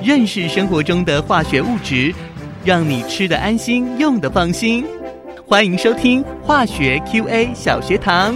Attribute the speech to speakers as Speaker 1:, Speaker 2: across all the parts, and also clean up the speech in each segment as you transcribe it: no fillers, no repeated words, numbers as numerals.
Speaker 1: 认识生活中的化学物质，让你吃得安心，用得放心。欢迎收听化学 QA 小学堂。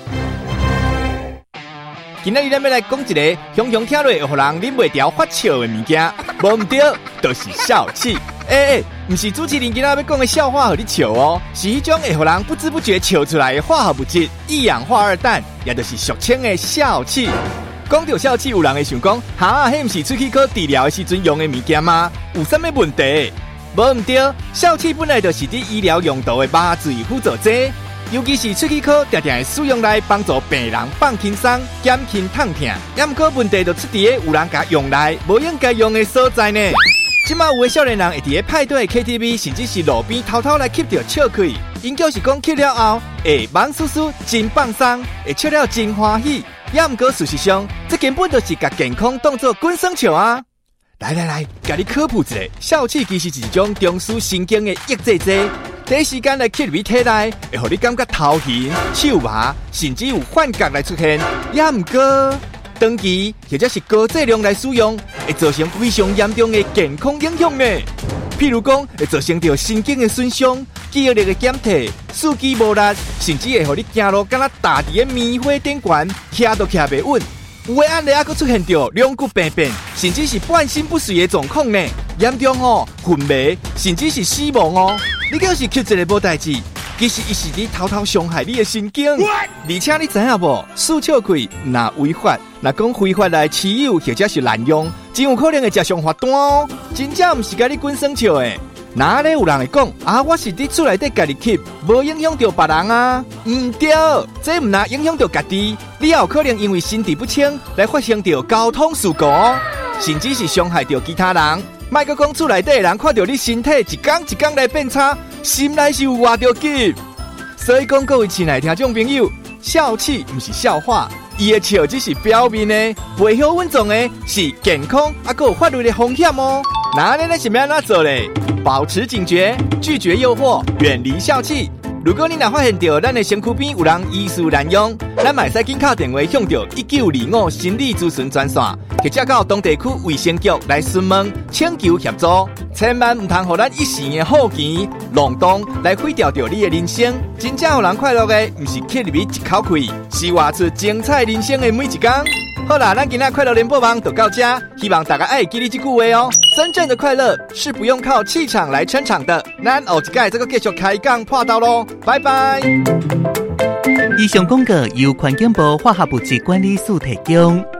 Speaker 2: 今仔日咱要来讲一个雄雄听落会让人忍袂住发笑的物件，无唔对，就是笑气。不是主持人今仔要讲的笑话，互你笑哦，是迄种会让人不知不觉笑出来的化学物质——一氧化二氮，也就是俗称的笑气。讲到笑气，有人会想讲，迄不是出去考治疗的时阵用的物件吗？有啥物问题？无唔对，笑气本来就是伫医疗用途的麻醉辅助剂。尤其是出去考，常常会使用来帮助病人放轻松、减轻痛痛。也毋过问题就出伫个有人甲用来无应该用的所在呢。即马有的少年人会伫个派对、KTV， 甚至是路边偷偷来吸着笑气。因就是讲吸了后，会忙叔叔真放松，会笑了真欢喜。也毋过事实上，这根本就是甲健康当作滚耍笑啊！来，甲你科普一下，笑气其实是一种中枢神经的抑制剂。第一时间来吸入体内，会让你感觉头晕、手麻，甚至有幻觉来出现。也毋过，长期或者是高剂量来使用，会造成非常严重的健康影响呢。譬如讲，会造成到神经的损伤、记忆力的减退、四肢无力，甚至会让你走路敢若踏伫个棉花顶悬，徛都徛袂稳。有的案例还佫出现到两骨病变，甚至是半身不遂的状况呢。严重昏迷，甚至是死亡哦。你就是吸一个无代志，其实伊是伫偷偷伤害你的神经。而且你知影无？输笑气若违法，若讲非法来持有或者是滥用，真有可能会吃上罚单哦。真正毋是甲你滚耍笑的。哪里有人会讲我是伫厝内底家己吸，无影响到别人啊？唔对，这唔若影响到家己，你也有可能因为心智不清来发生到交通事故哦，甚至是伤害到其他人。莫阁讲厝内底的人看到你身体一天一天来变差，心内是有活着急。所以讲，各位亲爱的听众朋友，笑气不是笑话，伊的笑只是表面的，背后稳重的是健康还有法律的风险哦。那你是要怎做嘞？保持警觉，拒绝诱惑，远离笑气。如果你若发现到咱的身躯边有人疑似滥用，咱嘛会使紧敲电话向着1925心理咨询专线，或者到当地区卫生局来询问，请求协助。千万唔通互咱一时的好奇、浪动来毁掉着你的人生。真正有人快乐的，唔是吸入去一口气，是活出精彩人生的每一天。好啦，咱今天快乐联播网就到这，希望大家爱记你这句话哦。真正的快乐是不用靠气场来撑场的。咱后一届这个继续开讲破道咯，拜拜。
Speaker 1: 以上广告由环境部化学物质管理署提供。